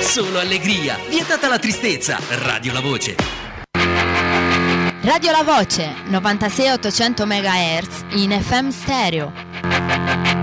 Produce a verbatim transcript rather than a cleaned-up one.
solo allegria, vietata la tristezza. Radio La Voce. Radio La Voce, novantasei ottocento megahertz in F M stereo.